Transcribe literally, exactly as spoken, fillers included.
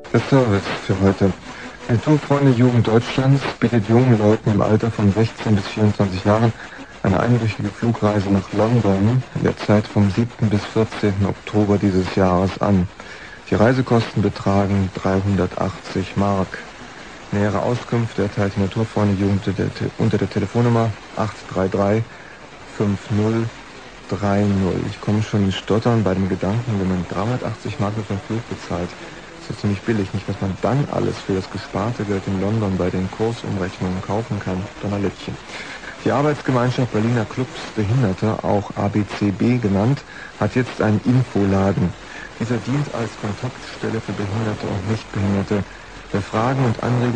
Der Service für heute. Die Tourfreunde Jugend Deutschlands bietet jungen Leuten im Alter von sechzehn bis vierundzwanzig Jahren eine einwöchige Flugreise nach London in der Zeit vom siebten bis vierzehnten Oktober dieses Jahres an. Die Reisekosten betragen dreihundertachtzig Mark. Nähere Auskünfte erteilt die Naturfreunde Jugend unter der Telefonnummer acht drei drei fünf null drei null. Ich komme schon ins Stottern bei dem Gedanken, wenn man dreihundertachtzig Mark für einen Flug bezahlt. Das ist ziemlich billig, nicht was man dann alles für das gesparte Geld in London bei den Kursumrechnungen kaufen kann. Donnerlittchen. Die Arbeitsgemeinschaft Berliner Clubs Behinderte, auch A B C B genannt, hat jetzt einen Infoladen. Dieser dient als Kontaktstelle für Behinderte und Nichtbehinderte. Wer Fragen und Anregungen